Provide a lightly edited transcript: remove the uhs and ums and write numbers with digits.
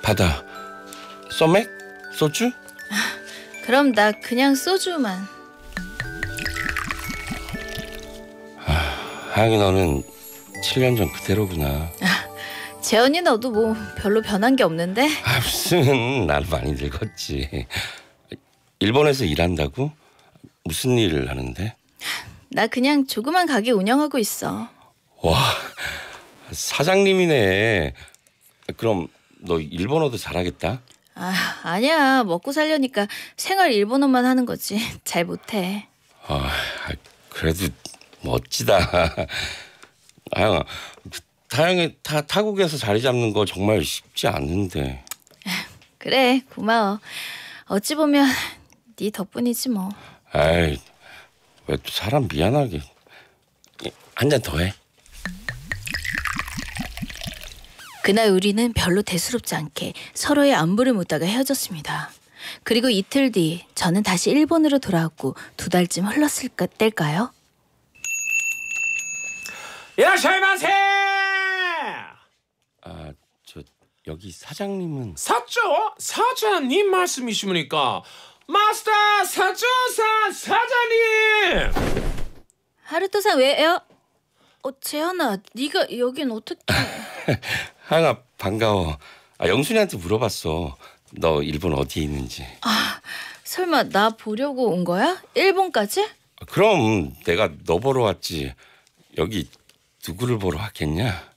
받아. 소맥? 소주? 그럼 나 그냥 소주만. 하영이 너는 7년 전 그대로구나. 재현이 너도 뭐 별로 변한 게 없는데? 무슨 나도 많이 늙었지. 일본에서 일한다고? 무슨 일을 하는데? 나 그냥 조그만 가게 운영하고 있어. 와, 사장님이네. 그럼 너 일본어도 잘하겠다? 아니야. 먹고 살려니까 생활 일본어만 하는 거지. 잘 못해. 그래도 멋지다. 하영아, 타영이 타국에서 자리 잡는 거 정말 쉽지 않는데. 그래, 고마워. 어찌 보면 네 덕분이지 뭐. 에이, 왜 또 사람 미안하게. 한 잔 더 해. 그날 우리는 별로 대수롭지 않게 서로의 안부를 묻다가 헤어졌습니다. 그리고 이틀 뒤 저는 다시 일본으로 돌아왔고 2달쯤 흘렀을 때일까요? 이라샤이마세! 여기 사장님은? 사장님 말씀이십니까? 마스터 사조사 사장님! 하루토상 왜요? 재현아, 네가 여긴 어떻게? 하영아, 반가워. 영순이한테 물어봤어. 너 일본 어디에 있는지. 설마 나 보려고 온 거야? 일본까지? 그럼 내가 너 보러 왔지. 여기 누구를 보러 왔겠냐?